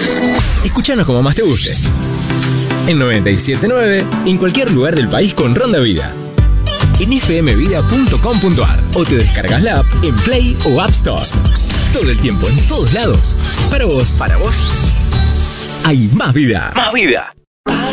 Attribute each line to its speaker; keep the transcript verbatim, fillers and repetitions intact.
Speaker 1: Escuchanos como más te guste. En noventa y siete punto nueve, en cualquier lugar del país con Ronda Vida. En f m vida punto com punto a r o te descargas la app en Play o App Store. Todo el tiempo, en todos lados. Para vos, para vos, hay más vida.
Speaker 2: Más vida.